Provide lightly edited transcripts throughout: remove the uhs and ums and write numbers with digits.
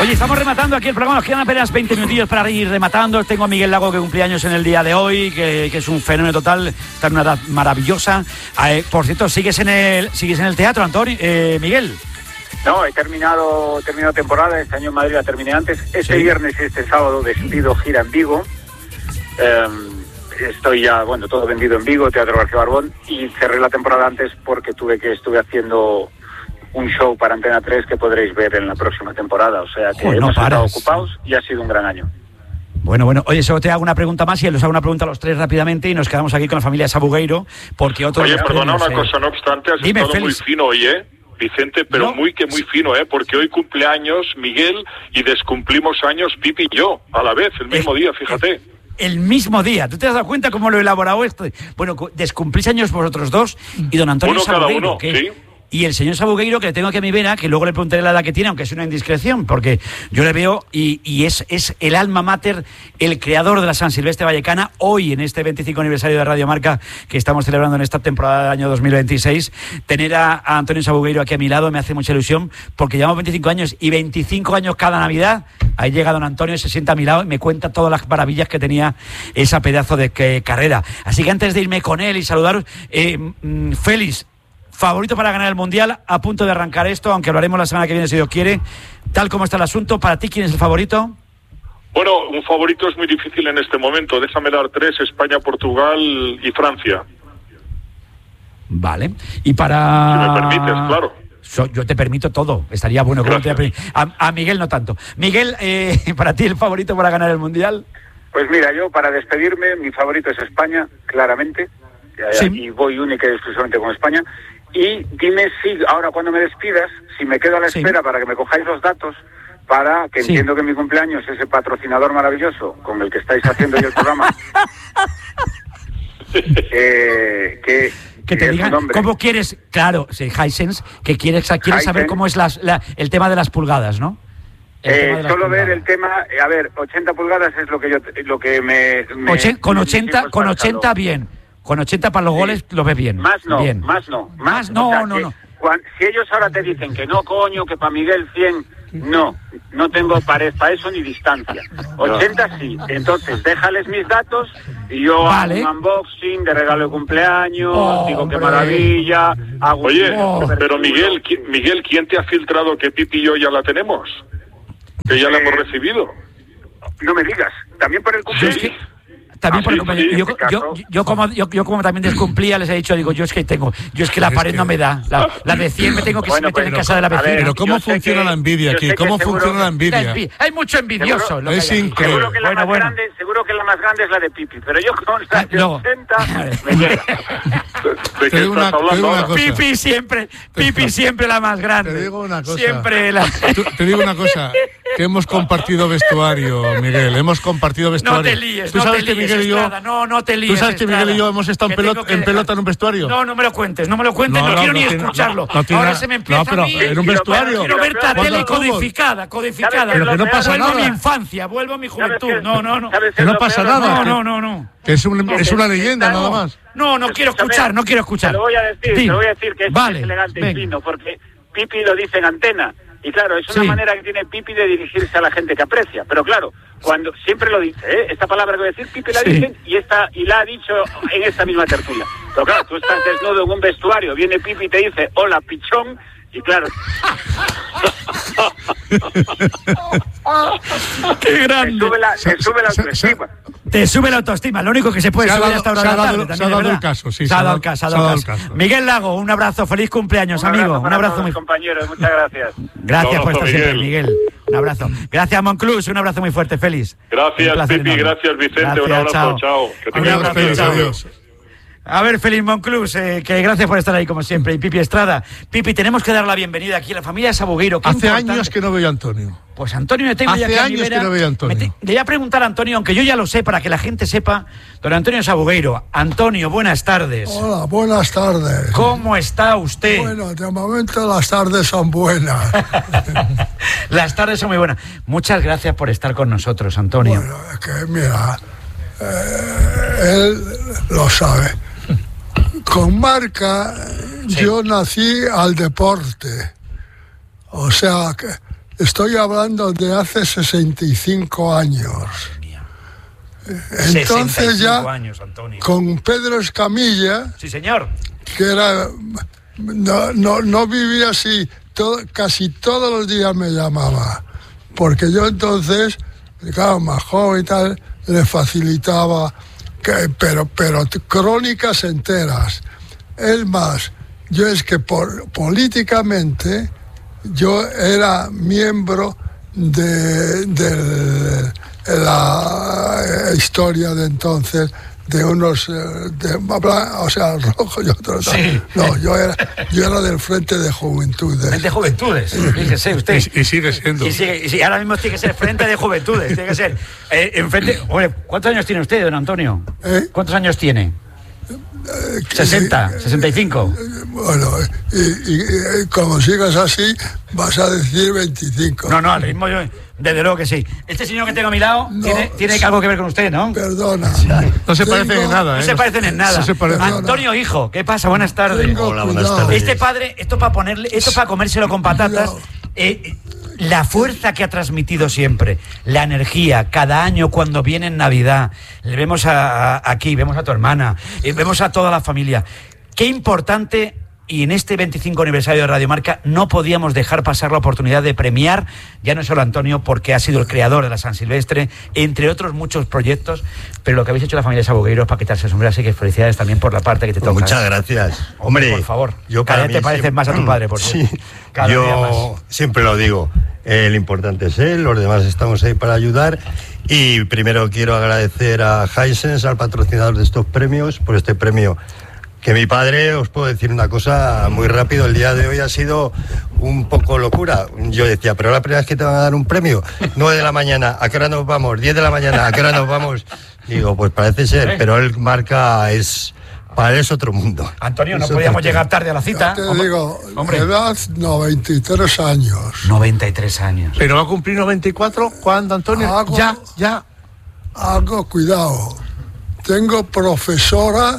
Oye, estamos rematando aquí el programa, nos quedan apenas 20 minutillos para ir rematando. Tengo a Miguel Lago, que cumple años en el día de hoy, que es un fenómeno total, está en una edad maravillosa. Por cierto, ¿sigues en el teatro, Antonio? Miguel. No, he terminado temporada, este año en Madrid la terminé antes. Este viernes y este sábado despido gira en Vigo. Estoy ya, todo vendido en Vigo, Teatro García Barbón, y cerré la temporada antes porque estuve haciendo un show para Antena 3 que podréis ver en la próxima temporada. O sea que hemos estado ocupados y ha sido un gran año. Bueno, oye, solo te hago una pregunta más y les hago una pregunta a los tres rápidamente y nos quedamos aquí con la familia Sabugueiro, porque otros... Oye, perdona una cosa, no obstante, has estado Félix. Muy fino hoy, Vicente, pero ¿no? muy fino, porque hoy cumpleaños Miguel y descumplimos años Pipi y yo, a la vez, el mismo día, fíjate. El mismo día, ¿tú te has dado cuenta cómo lo he elaborado esto? Bueno, descumplís años vosotros dos y don Antonio Sabugueiro, ¿sí? Y el señor Sabugueiro, que le tengo aquí a mi vera, que luego le preguntaré la edad que tiene, aunque es una indiscreción, porque yo le veo y es el alma mater, el creador de la San Silvestre Vallecana, hoy en este 25 aniversario de Radio Marca que estamos celebrando en esta temporada del año 2026. Tener a Antonio Sabugueiro aquí a mi lado me hace mucha ilusión, porque llevamos 25 años y 25 años cada Navidad. Ahí llega don Antonio, se sienta a mi lado y me cuenta todas las maravillas que tenía esa pedazo de carrera. Así que antes de irme con él y saludaros, Félix, favorito para ganar el Mundial, a punto de arrancar esto, aunque hablaremos la semana que viene si Dios quiere. Tal como está el asunto, ¿para ti quién es el favorito? Bueno, un favorito es muy difícil en este momento. Déjame dar 3, España, Portugal y Francia. Vale. Y para... Si me permites, claro. Yo te permito todo, estaría bueno. A Miguel no tanto. Miguel, ¿para ti el favorito para ganar el Mundial? Pues mira, yo para despedirme, mi favorito es España, claramente. Sí. Y voy única y exclusivamente con España. Y dime si ahora cuando me despidas, si me quedo a la espera para que me cojáis los datos, para que entiendo que mi cumpleaños es ese patrocinador maravilloso con el que estáis haciendo yo el programa. Que te digan cómo quieres, claro, Hisense, que quieres saber cómo es el tema de las pulgadas, ¿no? Solo ver el tema, 80 pulgadas es con 80 bien. Con 80 para los goles lo ves bien. Más no. Si ellos ahora te dicen que no, coño, que para Miguel 100, no tengo pared para eso ni distancia. 80 sí. Entonces déjales mis datos y yo hago un unboxing de regalo de cumpleaños, digo qué maravilla. Pero Miguel, ¿quién te ha filtrado que Pipi y yo ya la tenemos? Que ya la hemos recibido. No me digas, también por el cumpleaños. También por el cumpleaños. Yo como también descumplía, les he dicho, yo es que la pared no me da. La de 100 me tengo que meter en casa de la vecina. Pero ¿cómo funciona la envidia aquí? ¿Cómo funciona la envidia? Hay mucho envidioso. Es increíble. Seguro que la más grande es la de Pipi, pero yo con la de 80 ¿De qué estás hablando? Pipi siempre la más grande. Te digo una cosa. Te digo una cosa, que hemos compartido vestuario, Miguel, hemos compartido vestuario. No te líes, ¿Tú sabes que Miguel y yo, no te líes. ¿Tú sabes que Miguel y yo hemos estado en pelota en un vestuario? No me lo cuentes, no quiero ni escucharlo. Ahora se me empieza a mí. En un vestuario. Quiero ver la tele codificada. Pero que no pasa nada. Vuelvo a mi infancia, vuelvo a mi juventud. No. Que no pasa nada. No. Que es una leyenda nada más. No quiero escuchar. Te lo voy a decir que es elegante y fino, porque Pipi lo dice en antena. Y claro, es una manera que tiene Pipi de dirigirse a la gente que aprecia. Pero claro, cuando siempre lo dice, esta palabra que voy a decir, Pipi la dice y la ha dicho en esta misma tertulia. Pero claro, tú estás desnudo en un vestuario, viene Pipi y te dice, hola, pichón, y claro... ¡Qué grande! Te sube la autoestima. Te sube la autoestima, lo único que se puede subir hasta ahora de la tarde. Se ha dado el caso, sí. Se ha dado el caso. Miguel Lago, un abrazo, feliz cumpleaños, amigo. Un abrazo muy compañeros, muchas gracias. Gracias por estar siempre, Miguel. Un abrazo. Gracias, Monclús, un abrazo muy fuerte, Félix. Gracias, Pipi, gracias, Vicente, un abrazo, chao. Que tengas feliz, adiós. A ver, Félix Monclús, que gracias por estar ahí como siempre. Y Pipi Estrada. Pipi, tenemos que dar la bienvenida aquí a la familia Sabugueiro. Hace años que no veo a Antonio. Pues Antonio le tengo ya aquí a mi vera. Hace años que no veo a Antonio. Le voy a preguntar a Antonio, aunque yo ya lo sé, para que la gente sepa. Don Antonio Sabugueiro. Antonio, buenas tardes. Hola, buenas tardes. ¿Cómo está usted? Bueno, de momento las tardes son buenas. Las tardes son muy buenas. Muchas gracias por estar con nosotros, Antonio. Bueno, es que mira, él lo sabe. Con Marca yo nací al deporte, o sea que estoy hablando de hace 65 años. Entonces ya, años, Antonio. Con Pedro Escamilla... Sí, señor. Que era... No vivía así, casi todos los días me llamaba, porque yo entonces, claro, más joven y tal, le facilitaba, pero crónicas enteras. Es más, yo es que políticamente yo era miembro de la historia de entonces, de unos, o sea, rojo y otro. Sí. No, yo era del Frente de Juventudes. De Juventudes, fíjese usted. Y sigue siendo. Y ahora mismo tiene que ser Frente de Juventudes, tiene que ser enfrente. Hombre, ¿cuántos años tiene usted, don Antonio? ¿Cuántos años tiene? 60, 65. Bueno, y como sigas así, vas a decir 25. No, al ritmo yo, desde luego que sí. Este señor que tengo a mi lado tiene algo que ver con usted, ¿no? Perdona. No se parecen en nada, ¿eh? No se parecen en nada. Antonio, hijo, ¿qué pasa? Buenas tardes. Hola, buenas tardes. Este padre, esto para comérselo con patatas. La fuerza que ha transmitido siempre, la energía, cada año cuando viene en Navidad, le vemos aquí, vemos a tu hermana, vemos a toda la familia. Qué importante, y en este 25 aniversario de Radio Marca no podíamos dejar pasar la oportunidad de premiar, ya no solo a Antonio, porque ha sido el creador de la San Silvestre, entre otros muchos proyectos, pero lo que habéis hecho la familia Sabogueiro es para quitarse el sombrero, así que felicidades también por la parte que te toca. Muchas gracias. Hombre, por favor, yo cada día te pareces más a tu padre, por sí. Yo siempre lo digo, el importante es él, los demás estamos ahí para ayudar. Y primero quiero agradecer a Hisense, al patrocinador de estos premios, por este premio. Que mi padre, os puedo decir una cosa muy rápido, el día de hoy ha sido un poco locura. Yo decía, pero la primera vez que te van a dar un premio, 9 de la mañana, ¿a qué hora nos vamos? 10 de la mañana, ¿a qué hora nos vamos? Digo, pues parece ser, pero él marca para es otro mundo. Antonio, no podíamos llegar tarde a la cita. Ya te digo, edad 93 años. 93 años. ¿Pero va a cumplir 94 cuándo, Antonio? Ya. Hago cuidado. Tengo profesora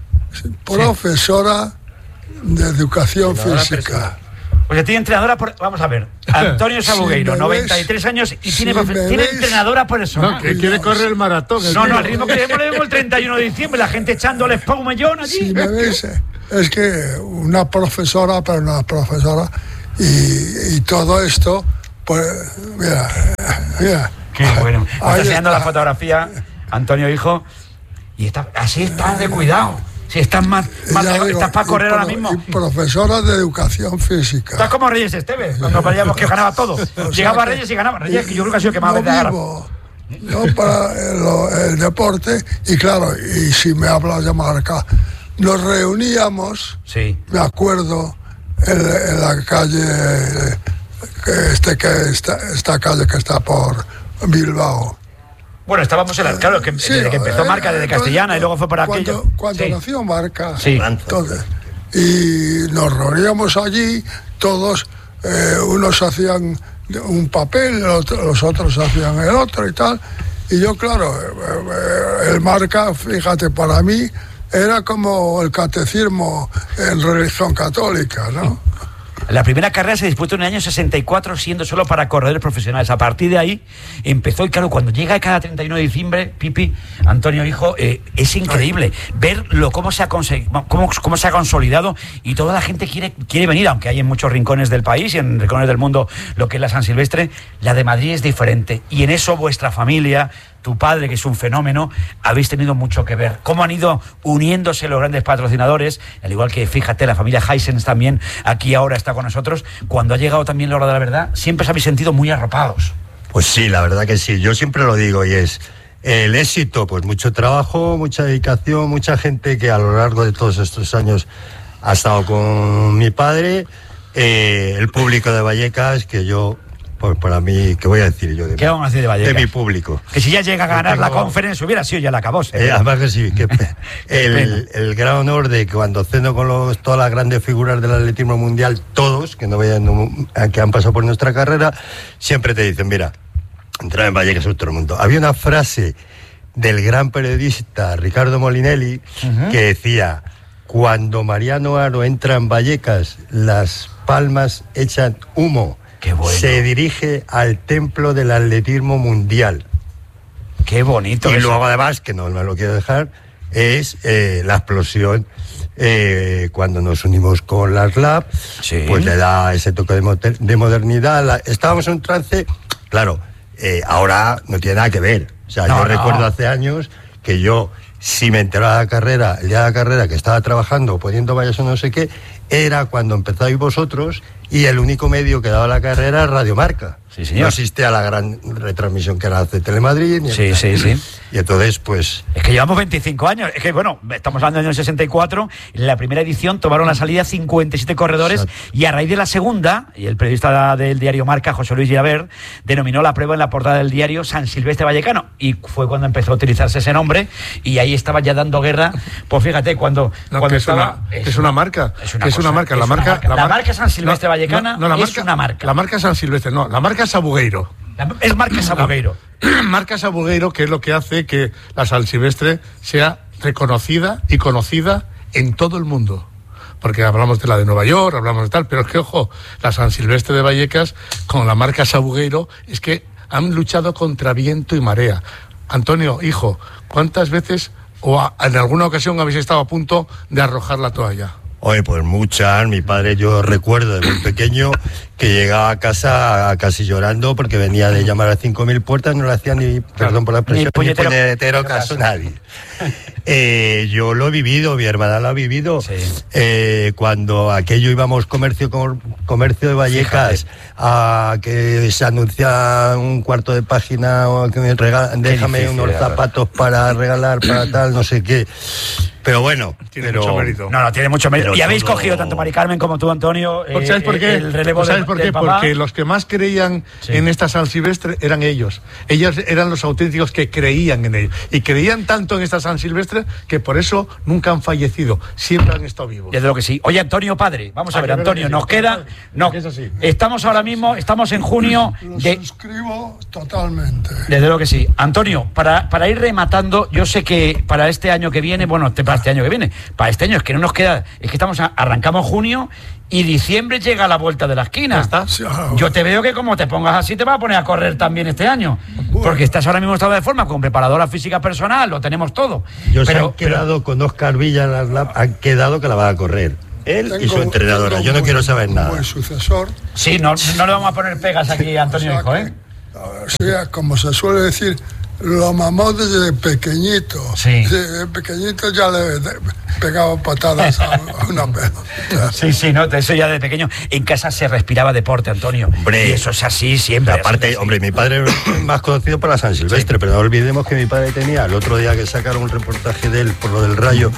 de educación física. Oye, tiene entrenadora vamos a ver, Antonio Sabogueiro, 93 años y tiene entrenadora personal. No, que quiere correr el maratón. Al ritmo que le vemos el 31 de diciembre, la gente echándole espumellón allí. Si me ves, es que una profesora, y todo esto, pues, mira. Qué bueno. Está enseñando la fotografía, Antonio, hijo, y así estás de cuidado. Si estás más estás para correr ahora mismo. Y profesora de educación física. Estás como Reyes Esteves, cuando veíamos que ganaba todo. Llegaba Reyes y ganaba. Reyes, que yo creo que ha sido el que más veces ha ganado. No para el deporte, y claro, y si me hablas de Marca, nos reuníamos, sí. Me acuerdo, en la calle, esta calle que está por Bilbao. Bueno, estábamos en claro, desde que empezó Marca, desde Castellana, y luego fue para aquello. Cuando nació Marca, sí. Entonces, y nos reuníamos allí, todos, unos hacían un papel, los otros hacían el otro y tal. Y yo, claro, el Marca, fíjate, para mí era como el catecismo en religión católica, ¿no? La primera carrera se disputó en el año 64, siendo solo para corredores profesionales. A partir de ahí empezó, y claro, cuando llega cada 31 de diciembre, Pipi, Antonio, hijo, es increíble verlo, cómo se ha consolidado, y toda la gente quiere venir, aunque hay en muchos rincones del país y en rincones del mundo lo que es la San Silvestre. La de Madrid es diferente, y en eso vuestra familia, tu padre, que es un fenómeno, habéis tenido mucho que ver. Cómo han ido uniéndose los grandes patrocinadores, al igual que, fíjate, la familia Hisense también aquí ahora está con nosotros. Cuando ha llegado también la hora de la verdad, siempre os habéis sentido muy arropados. Pues sí, la verdad que sí. Yo siempre lo digo, y es el éxito, pues mucho trabajo, mucha dedicación, mucha gente que a lo largo de todos estos años ha estado con mi padre, el público de Vallecas, que yo... Pues para mí, ¿qué voy a decir yo? ¿Qué vamos a decir de Vallecas? De mi público. Que si ya llega a ganar la conferencia, hubiera sido ya la acabose. Además que sí, que el gran honor de que cuando ceno con todas las grandes figuras del atletismo mundial, todos, que han pasado por nuestra carrera, siempre te dicen, mira, entrar en Vallecas es otro mundo. Había una frase del gran periodista Ricardo Molinelli que decía, cuando Mariano Haro entra en Vallecas, las palmas echan humo. Qué bueno. Se dirige al templo del atletismo mundial. Qué bonito. Y eso. Luego, además, que no lo quiero dejar, es la explosión. Cuando nos unimos con las LAB, sí. Pues le da ese toque de modernidad. Estábamos en un trance, claro, ahora no tiene nada que ver. O sea, yo recuerdo hace años que yo, si me enteraba de la carrera, el día de la carrera, que estaba trabajando, poniendo vallas o no sé qué, era cuando empezáis vosotros y el único medio que daba la carrera era Radio Marca. Sí, señor. No existía la gran retransmisión que era de Telemadrid. Sí. Y entonces, pues... Es que llevamos 25 años. Es que, bueno, estamos hablando del año 64. En la primera edición tomaron la salida 57 corredores. Exacto. Y a raíz de la segunda, y el periodista del diario Marca, José Luis Gilabert, denominó la prueba en la portada del diario San Silvestre Vallecano. Y fue cuando empezó a utilizarse ese nombre. Y ahí estaba ya dando guerra. Pues fíjate, cuando estaba... Es una marca. La marca San Silvestre Vallecana es una marca. La marca San Silvestre, no. La marca Sabugueiro. Es marca Sabugueiro. Marca Sabugueiro, que es lo que hace que la San Silvestre sea reconocida y conocida en todo el mundo. Porque hablamos de la de Nueva York, hablamos de tal, pero es que, ojo, la San Silvestre de Vallecas con la marca Sabugueiro es que han luchado contra viento y marea. Antonio, hijo, ¿cuántas veces o en alguna ocasión habéis estado a punto de arrojar la toalla? Oye, pues muchas. Mi padre, yo recuerdo de muy pequeño que llegaba a casa casi llorando porque venía de llamar a 5.000 puertas, no le hacía ni, perdón por la expresión, ni puñetero caso a nadie. Yo lo he vivido, mi hermana lo ha vivido. Sí. Cuando aquello íbamos comercio de Vallecas, a que se anuncia un cuarto de página, o que déjame unos zapatos para regalar, para tal, no sé qué. Pero bueno, tiene mucho mérito. No, tiene mucho mérito. Y habéis cogido tanto Mari Carmen como tú, Antonio, ¿sabes por qué? El relevo ¿Sabes por qué? Porque los que más creían en esta San Silvestre eran ellos. Ellos eran los auténticos que creían en ellos. Y creían tanto en esta San Silvestre que por eso nunca han fallecido. Siempre han estado vivos. Desde lo que sí. Oye, Antonio, padre, vamos a ver, Antonio, nos queda... No, estamos ahora mismo, estamos en junio... Lo suscribo totalmente. Desde lo que sí. Antonio, para ir rematando, yo sé que para este año que viene, bueno, para este año que viene, para este año es que no nos queda, es que arrancamos junio y diciembre llega a la vuelta de la esquina. ¿Está? Sí, yo te veo que como te pongas así te vas a poner a correr también este año, porque estás ahora mismo en estado de forma con preparadora física personal, lo tenemos todo. Se han quedado con Oscar Villa, han quedado que la van a correr. Él y su entrenadora. Yo no quiero saber nada. Como el sucesor. Sí, no le vamos a poner pegas aquí a Antonio, hijo, ¿eh? O sea, como se suele decir, lo mamó desde pequeñito. Sí. Desde pequeñito ya le pegaba patadas a una pelota. Sí, no, eso ya de pequeño. En casa se respiraba deporte, Antonio. Hombre, y eso es así siempre. Aparte, así. Hombre, mi padre es más conocido por la San Silvestre, pero no olvidemos que mi padre tenía, el otro día que sacaron un reportaje de él por lo del Rayo,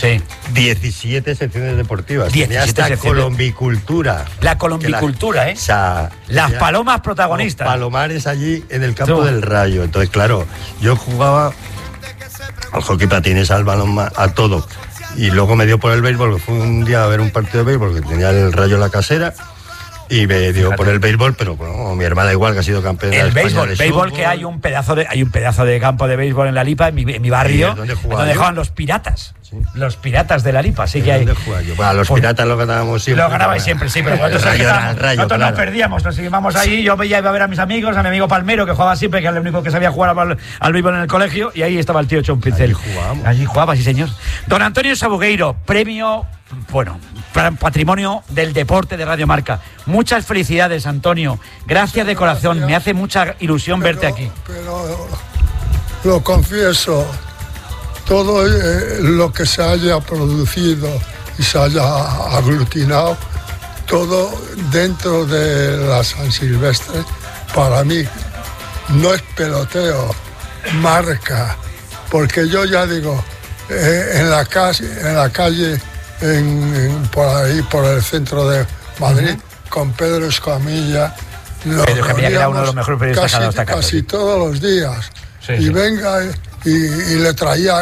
17 secciones deportivas. 17 tenía hasta secciones. colombicultura. La colombicultura, O sea, las palomas protagonistas. Los palomares allí en el campo del Rayo. Entonces, claro, yo jugaba al hockey patines, al balón, a todo. Y luego me dio por el béisbol, que fue un día a ver un partido de béisbol que tenía el Rayo en la casera. Y me dio por el béisbol, pero bueno, mi hermana igual, que ha sido campeona de España. El béisbol, que hay un pedazo de campo de béisbol en La Lipa, en mi barrio, donde jugaban los piratas. Sí. Los piratas de La Lipa, sí que hay. Bueno, los piratas lo ganábamos siempre. Lo ganabais siempre, sí, pero nosotros nos perdíamos, nos íbamos ahí, yo iba a ver a mis amigos, a mi amigo Palmero, que jugaba siempre, que era el único que sabía jugar al béisbol en el colegio, y ahí estaba el tío Chon Pincel. Allí jugaba, sí señor. Don Antonio Sabugueiro, premio, patrimonio del deporte de Radio Marca. Muchas felicidades, Antonio. Gracias de corazón, me hace mucha ilusión verte aquí. Pero lo confieso, todo lo que se haya producido y se haya aglutinado, todo dentro de la San Silvestre, para mí no es peloteo, marca, porque yo ya digo, en la calle por ahí, por el centro de Madrid, con Pedro Escamilla, Pedro Escamilla, que era uno de los mejores periodistas que ha dado esta casa. Casi todos los días. Y venga y le traía...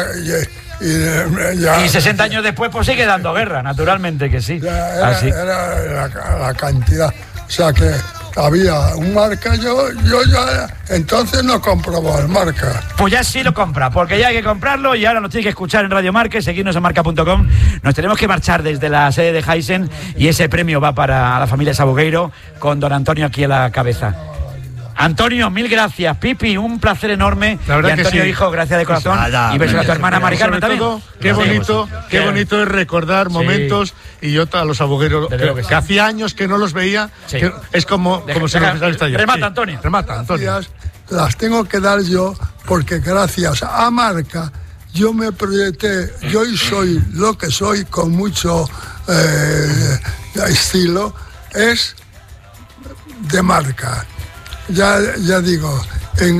Y 60 años después pues sigue dando guerra, naturalmente que sí. Era la cantidad. O sea que había un Marca, yo ya entonces no compraba el Marca. Pues ya sí lo compra, porque ya hay que comprarlo y ahora nos tiene que escuchar en Radio Marca, seguirnos en marca.com. Nos tenemos que marchar desde la sede de Hisense y ese premio va para la familia Sabugueiro con don Antonio aquí a la cabeza. Antonio, mil gracias. Pipi, un placer enorme. La verdad, y Antonio, que sí. hijo, gracias de corazón. Y besos a tu hermana Mari Carmen también. Qué bonito es recordar momentos. Y yo a los Sabugueiro, que hacía años que no los veía, es como se nos está ya. Remata, Antonio. Remata, Antonio. Las tengo que dar yo porque gracias a Marca yo me proyecté, yo hoy soy lo que soy con mucho estilo, es de Marca. Ya digo, en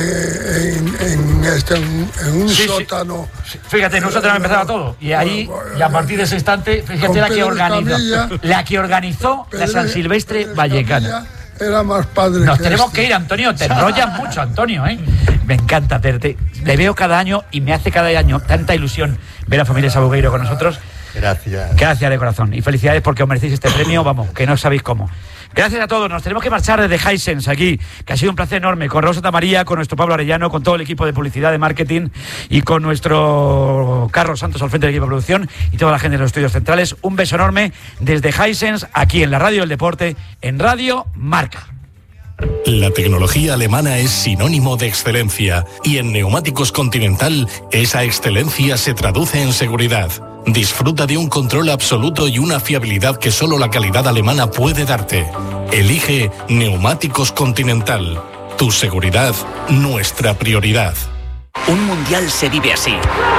un sótano. Sí. Fíjate, en un sótano empezaba todo. Y ahí, y a partir de ese instante, fíjate la que organizó la San Silvestre Vallecana. Era más padre. Nos tenemos que ir, Antonio. Te enrollas mucho, Antonio, ¿eh? Me encanta verte. Le veo cada año y me hace cada año tanta ilusión ver a familia Sabugueiro con nosotros. Gracias. Gracias de corazón. Y felicidades porque os merecéis este premio, vamos, que no sabéis cómo. Gracias a todos. Nos tenemos que marchar desde Hisense aquí, que ha sido un placer enorme, con Rosa Tamaría, con nuestro Pablo Arellano, con todo el equipo de publicidad, de marketing y con nuestro Carlos Santos al frente del equipo de producción y toda la gente de los estudios centrales. Un beso enorme desde Hisense, aquí en la Radio del Deporte, en Radio Marca. La tecnología alemana es sinónimo de excelencia y en Neumáticos Continental esa excelencia se traduce en seguridad. Disfruta de un control absoluto y una fiabilidad que solo la calidad alemana puede darte. Elige Neumáticos Continental. Tu seguridad, nuestra prioridad. Un mundial se vive así.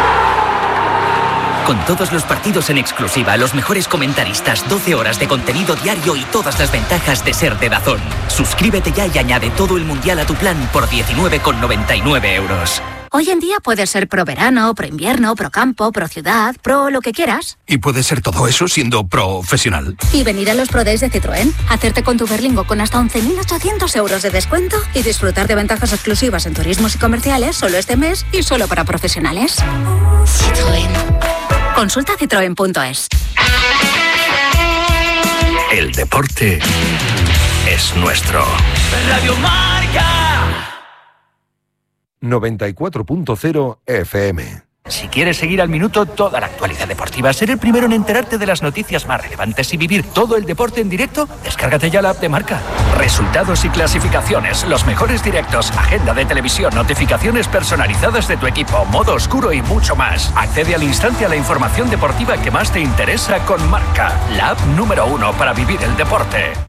Con todos los partidos en exclusiva, los mejores comentaristas, 12 horas de contenido diario y todas las ventajas de ser de DAZN. Suscríbete ya y añade todo el mundial a tu plan por 19,99 euros. Hoy en día puedes ser pro verano, pro invierno, pro campo, pro ciudad, pro lo que quieras. Y puedes ser todo eso siendo profesional. Y venir a los Pro Days de Citroën, hacerte con tu Berlingo con hasta 11.800 euros de descuento y disfrutar de ventajas exclusivas en turismos y comerciales solo este mes y solo para profesionales. Citroën. Consulta citroen.es. El deporte es nuestro. Radio Marca. 94.0 FM. Si quieres seguir al minuto toda la actualidad deportiva, ser el primero en enterarte de las noticias más relevantes y vivir todo el deporte en directo, descárgate ya la app de Marca. Resultados y clasificaciones, los mejores directos, agenda de televisión, notificaciones personalizadas de tu equipo, modo oscuro y mucho más. Accede al instante a la información deportiva que más te interesa con Marca, la app número 1 para vivir el deporte.